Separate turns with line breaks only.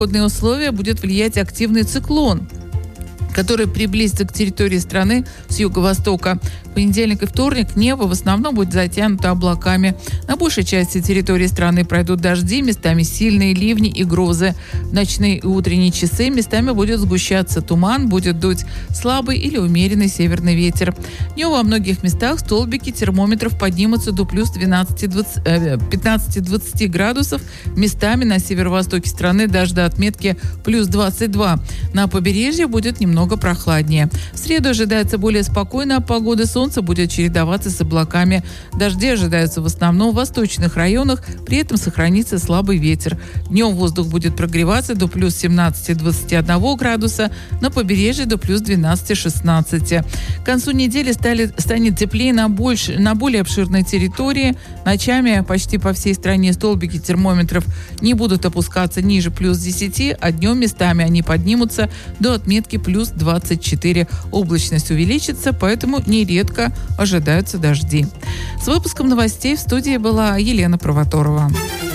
Погодные условия будет влиять активный циклон, который приблизится к территории страны с юго-востока. В понедельник и вторник небо в основном будет затянуто облаками. На большей части территории страны пройдут дожди, местами сильные ливни и грозы. В ночные и утренние часы местами будет сгущаться туман, будет дуть слабый или умеренный северный ветер. Днем во многих местах столбики термометров поднимутся до плюс 15-20 градусов. Местами на северо-востоке страны даже до отметки плюс 22. На побережье будет немного прохладнее. В среду ожидается более спокойная погода. Солнце будет чередоваться с облаками. Дожди ожидаются в основном в восточных районах. При этом сохранится слабый ветер. Днем воздух будет прогреваться до плюс 17-21 градуса. На побережье до плюс 12-16. К концу недели станет теплее на более обширной территории. Ночами почти по всей стране столбики термометров не будут опускаться ниже плюс 10, а днем местами они поднимутся до отметки плюс 24. Облачность увеличится, поэтому нередко ожидаются дожди. С выпуском новостей в студии была Елена Провоторова.